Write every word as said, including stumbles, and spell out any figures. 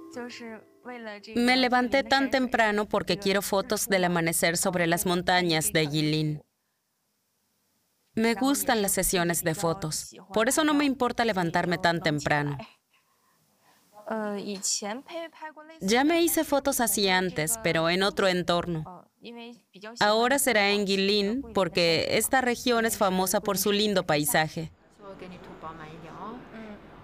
Me levanté tan temprano porque quiero fotos del amanecer sobre las montañas de Yilin. Me gustan las sesiones de fotos, por eso no me importa levantarme tan temprano. Ya me hice fotos así antes, pero en otro entorno. Ahora será en Yilin porque esta región es famosa por su lindo paisaje.